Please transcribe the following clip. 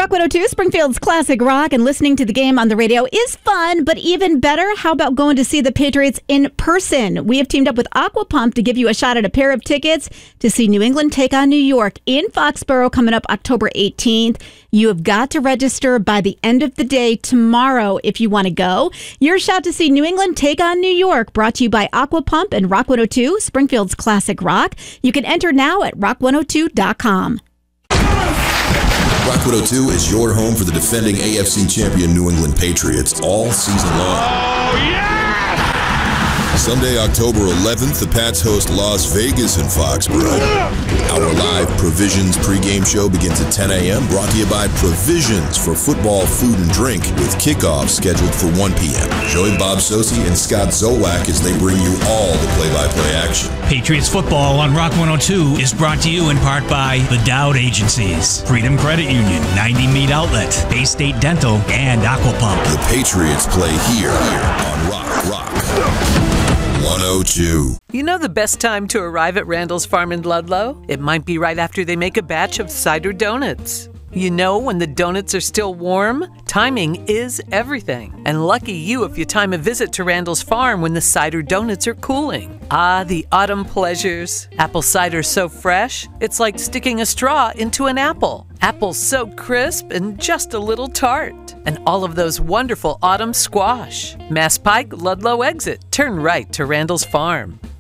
Rock 102, Springfield's classic rock, and listening to the game on the radio is fun, but even better, how about going to see the Patriots in person? We have teamed up with Aqua Pump to give you a shot at a pair of tickets to see New England take on New York in Foxborough coming up October 18th. You have got to register by the end of the day tomorrow if you want to go. Your shot to see New England take on New York, brought to you by Aqua Pump and Rock 102, Springfield's classic rock. You can enter now at rock102.com. Rock 102 is your home for the defending AFC champion New England Patriots all season long. Oh, yeah! Sunday, October 11th, the Pats host Las Vegas in Foxborough. Our live Provisions pregame show begins at 10 a.m., brought to you by Provisions for football, food, and drink, with kickoff scheduled for 1 p.m. Join Bob Sosi and Scott Zolak as they bring you all the play-by-play action. Patriots football on Rock 102 is brought to you in part by the Dowd Agencies, Freedom Credit Union, 90 Meat Outlet, Bay State Dental, and Aqua Pump. The Patriots play here on Rock 102. You know the best time to arrive at Randall's Farm in Ludlow? It might be right after they make a batch of cider donuts. You know, when the donuts are still warm, timing is everything. And lucky you if you time a visit to Randall's Farm when the cider donuts are cooling. Ah, the autumn pleasures. Apple cider so fresh, it's like sticking a straw into an apple. Apples so crisp and just a little tart. And all of those wonderful autumn squash. Mass Pike, Ludlow exit. Turn right to Randall's Farm.